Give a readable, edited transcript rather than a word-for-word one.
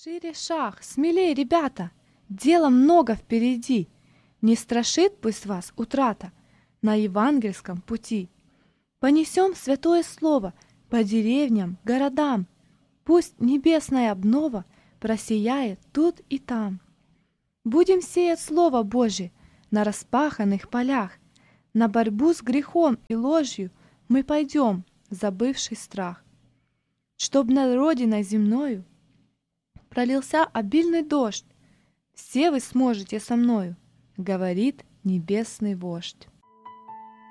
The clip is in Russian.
Шире шаг, смелее, ребята, дела много впереди. Не страшит пусть вас утрата на евангельском пути. Понесем святое слово по деревням, городам. Пусть небесная обнова просияет тут и там. Будем сеять Слово Божие на распаханных полях. На борьбу с грехом и ложью мы пойдем, забывший страх. Чтоб над родиной земною пролился обильный дождь, все вы сможете со мною, говорит небесный вождь.